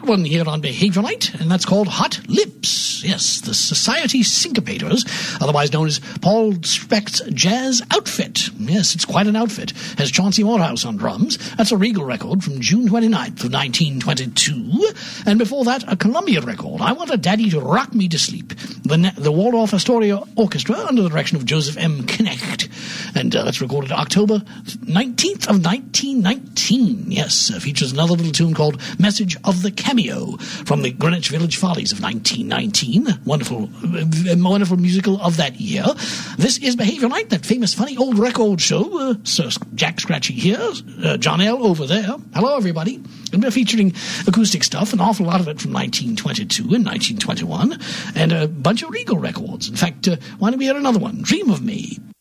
one here on Behavior Night, and that's called Hot Lips. Yes, the Society Syncopators, otherwise known as Paul Specht's Jazz Outfit. Yes, it's quite an outfit. Has Chauncey Morehouse on drums. That's a Regal record from June 29th of 1922. And before that, a Columbia record, I Want a Daddy to Rock Me to Sleep. The Waldorf Astoria Orchestra under the direction of Joseph M. Knecht. And that's recorded October 19th of 1919. Yes, features another little tune called Message of the Cameo from the Greenwich Village Follies of 1919. Wonderful musical of that year. This is Behavior Night, that famous funny old record show. Sir Jack Scratchy here, John L. over there. Hello, everybody. And we're featuring acoustic stuff, an awful lot of it from 1922 and 1921, and a bunch of Regal records. In fact, why don't we hear another one? Dream of Me.